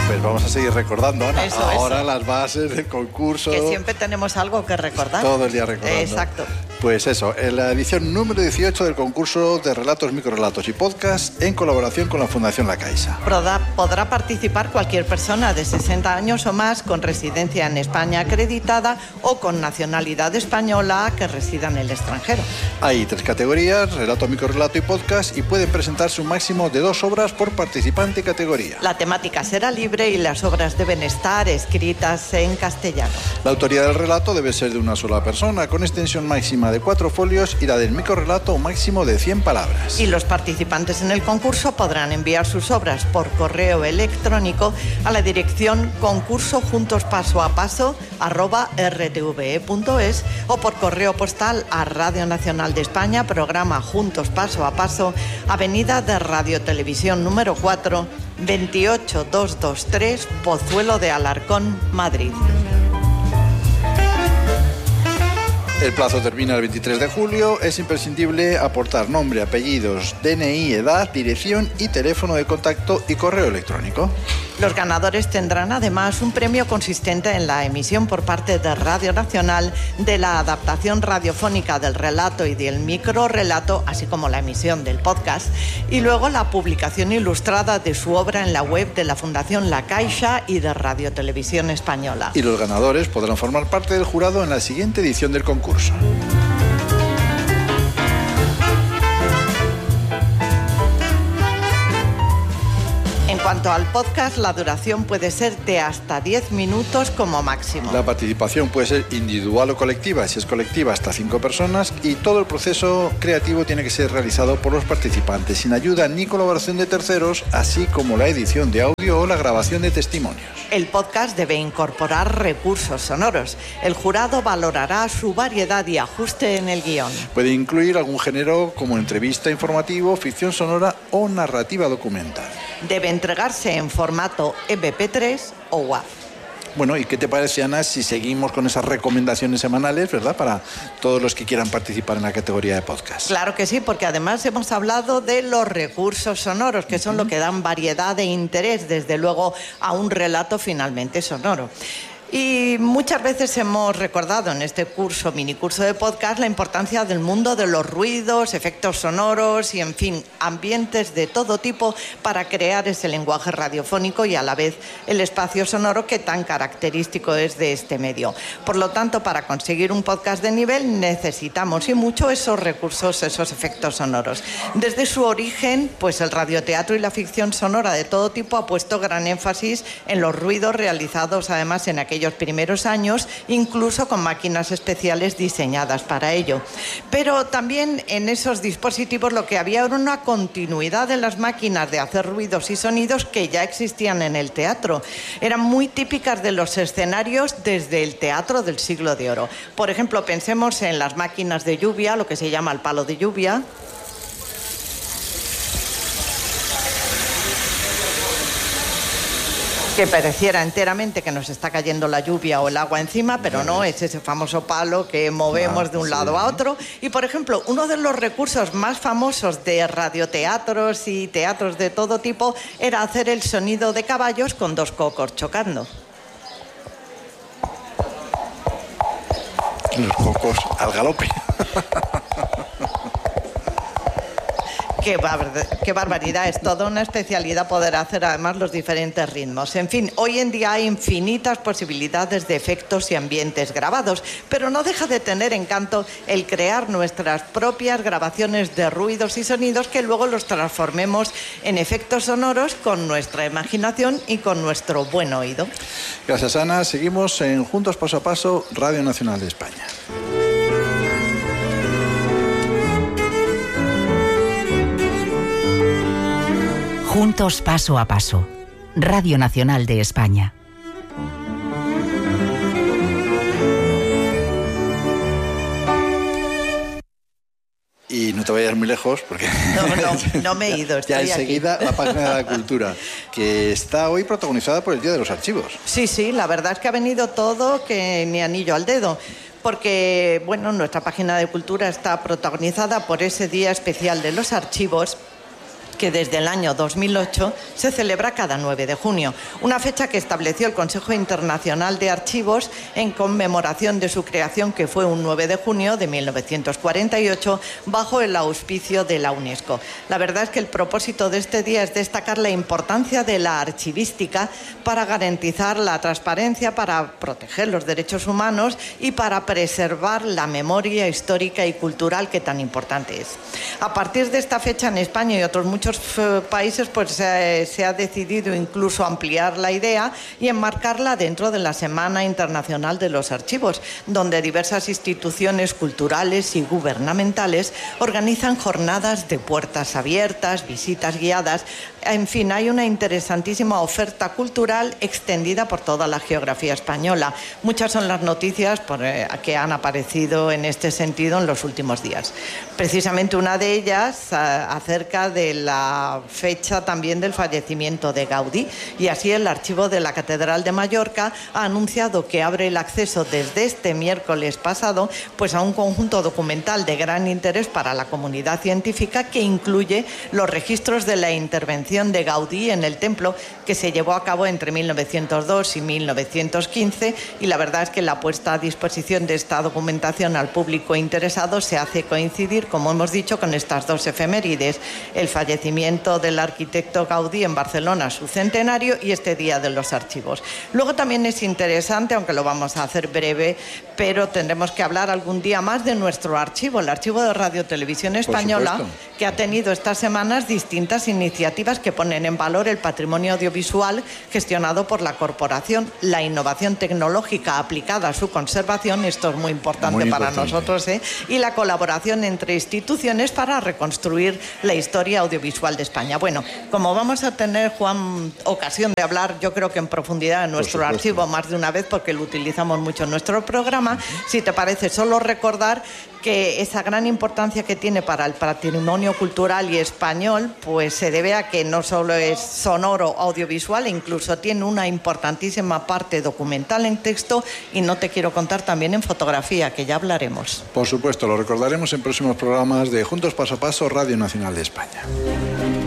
Pues vamos a seguir recordando, Ana. Eso. Las bases del concurso. Que siempre tenemos algo que recordar. Todo el día recordando. Exacto. Pues eso, en la edición número 18 del concurso de relatos, microrelatos y podcast en colaboración con la Fundación La Caixa. Podrá participar cualquier persona de 60 años o más con residencia en España acreditada o con nacionalidad española que resida en el extranjero. Hay 3 categorías, relato, microrelato y podcast, y pueden presentarse un máximo de 2 obras por participante y categoría. La temática será libre y las obras deben estar escritas en castellano. La autoría del relato debe ser de una sola persona, con extensión máxima de 4 folios, y la del microrelato un máximo de 100 palabras. Y los participantes en el concurso podrán enviar sus obras por correo electrónico a la dirección concursojuntospasoapaso@rtve.es o por correo postal a Radio Nacional de España, programa Juntos Paso a Paso, Avenida de Radio Televisión número 4, 28223, Pozuelo de Alarcón, Madrid. El plazo termina el 23 de julio. Es imprescindible aportar nombre, apellidos, DNI, edad, dirección y teléfono de contacto y correo electrónico. Los ganadores tendrán además un premio consistente en la emisión por parte de Radio Nacional de la adaptación radiofónica del relato y del microrelato, así como la emisión del podcast, y luego la publicación ilustrada de su obra en la web de la Fundación La Caixa y de Radio Televisión Española. Y los ganadores podrán formar parte del jurado en la siguiente edición del concurso. En cuanto al podcast, la duración puede ser de hasta 10 minutos como máximo. La participación puede ser individual o colectiva. Si es colectiva, hasta 5 personas, y todo el proceso creativo tiene que ser realizado por los participantes, sin ayuda ni colaboración de terceros, así como la edición de audio o la grabación de testimonios. El podcast debe incorporar recursos sonoros. El jurado valorará su variedad y ajuste en el guión. Puede incluir algún género como entrevista, informativo, ficción sonora o narrativa documental. Debe entregarse en formato MP3 o WAV. Bueno, ¿y qué te parece, Ana, si seguimos con esas recomendaciones semanales, verdad, para todos los que quieran participar en la categoría de podcast? Claro que sí, porque además hemos hablado de los recursos sonoros, que son lo que dan variedad e interés, desde luego, a un relato finalmente sonoro. Y muchas veces hemos recordado en este minicurso de podcast, la importancia del mundo de los ruidos, efectos sonoros y, en fin, ambientes de todo tipo para crear ese lenguaje radiofónico y a la vez el espacio sonoro que tan característico es de este medio. Por lo tanto, para conseguir un podcast de nivel necesitamos y mucho esos recursos, esos efectos sonoros. Desde su origen, pues el radioteatro y la ficción sonora de todo tipo ha puesto gran énfasis en los ruidos realizados además en aquellos primeros años, incluso con máquinas especiales diseñadas para ello. Pero también en esos dispositivos lo que había era una continuidad de las máquinas de hacer ruidos y sonidos que ya existían en el teatro. Eran muy típicas de los escenarios desde el teatro del Siglo de Oro. Por ejemplo, pensemos en las máquinas de lluvia, lo que se llama el palo de lluvia, que pareciera enteramente que nos está cayendo la lluvia o el agua encima, pero no, es ese famoso palo que movemos de un lado a otro. Y, por ejemplo, uno de los recursos más famosos de radioteatros y teatros de todo tipo era hacer el sonido de caballos con 2 cocos chocando. Los cocos al galope. Qué barbaridad, es toda una especialidad poder hacer además los diferentes ritmos. En fin, hoy en día hay infinitas posibilidades de efectos y ambientes grabados, pero no deja de tener encanto el crear nuestras propias grabaciones de ruidos y sonidos que luego los transformemos en efectos sonoros con nuestra imaginación y con nuestro buen oído. Gracias, Ana. Seguimos en Juntos Paso a Paso, Radio Nacional de España. Juntos Paso a Paso, Radio Nacional de España. Y no te vayas muy lejos, porque... No me he ido, estoy ya enseguida aquí. La página de la cultura, que está hoy protagonizada por el Día de los Archivos. Sí, la verdad es que ha venido todo que ni anillo al dedo. Porque, bueno, nuestra página de cultura está protagonizada por ese Día Especial de los Archivos, que desde el año 2008 se celebra cada 9 de junio, una fecha que estableció el Consejo Internacional de Archivos en conmemoración de su creación, que fue un 9 de junio de 1948, bajo el auspicio de la UNESCO. La verdad es que el propósito de este día es destacar la importancia de la archivística para garantizar la transparencia, para proteger los derechos humanos y para preservar la memoria histórica y cultural que tan importante es. A partir de esta fecha en España y otros muchos países pues se ha decidido incluso ampliar la idea y enmarcarla dentro de la Semana Internacional de los Archivos, donde diversas instituciones culturales y gubernamentales organizan jornadas de puertas abiertas, visitas guiadas. En fin, hay una interesantísima oferta cultural extendida por toda la geografía española. Muchas son las noticias que han aparecido en este sentido en los últimos días. Precisamente una de ellas acerca de la fecha también del fallecimiento de Gaudí, y así el Archivo de la Catedral de Mallorca ha anunciado que abre el acceso desde este miércoles pasado pues a un conjunto documental de gran interés para la comunidad científica, que incluye los registros de la intervención de Gaudí en el templo, que se llevó a cabo entre 1902 y 1915, y la verdad es que la puesta a disposición de esta documentación al público interesado se hace coincidir, como hemos dicho, con estas dos efemérides: el fallecimiento del arquitecto Gaudí en Barcelona, su centenario, y este Día de los Archivos. Luego también es interesante, aunque lo vamos a hacer breve, pero tendremos que hablar algún día más de nuestro archivo, el Archivo de Radio Televisión Española, que ha tenido estas semanas distintas iniciativas que ponen en valor el patrimonio audiovisual gestionado por la corporación, la innovación tecnológica aplicada a su conservación, esto es muy importante para nosotros, y la colaboración entre instituciones para reconstruir la historia audiovisual de España. Bueno, como vamos a tener, Juan, ocasión de hablar, yo creo que en profundidad en nuestro archivo más de una vez, porque lo utilizamos mucho en nuestro programa, si te parece, solo recordar que esa gran importancia que tiene para el patrimonio cultural y español, pues se debe a que no solo es sonoro, audiovisual, incluso tiene una importantísima parte documental en texto, y no te quiero contar también en fotografía, que ya hablaremos. Por supuesto, lo recordaremos en próximos programas de Juntos Paso a Paso, Radio Nacional de España.